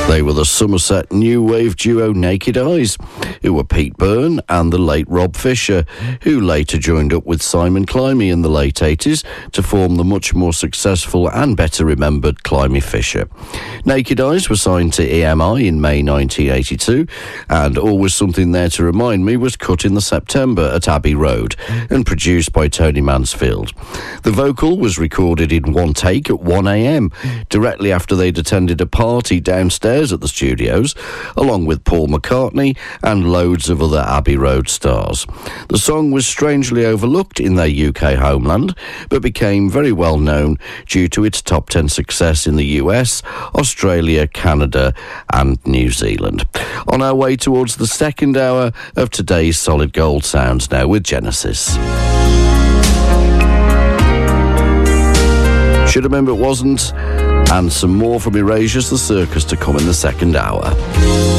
They were the Somerset new wave duo Naked Eyes, who were Pete Byrne and the late Rob Fisher, who later joined up with Simon Climie in the late 80s to form the much more successful and better remembered Climie Fisher. Naked Eyes were signed to EMI in May 1982, and Always Something There to Remind Me was cut in the September at Abbey Road and produced by Tony Mansfield. The vocal was recorded in one take at 1 a.m, directly after they'd attended a party downstairs at the studios, along with Paul McCartney and loads of other Abbey Road stars. The song was strangely overlooked in their UK homeland, but became very well known due to its top 10 success in the US, Australia, Canada and New Zealand. On our way towards the second hour of today's Solid Gold Sounds now with Genesis. Should remember it wasn't, and some more from Erasure's The Circus to come in the second hour.